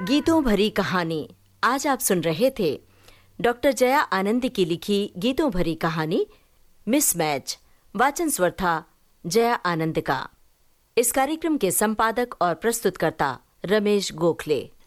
गीतों भरी कहानी। आज आप सुन रहे थे डॉक्टर जया आनंद की लिखी गीतों भरी कहानी मिसमैच। वाचन स्वर था जया आनंद का। इस कार्यक्रम के संपादक और प्रस्तुतकर्ता रमेश गोखले।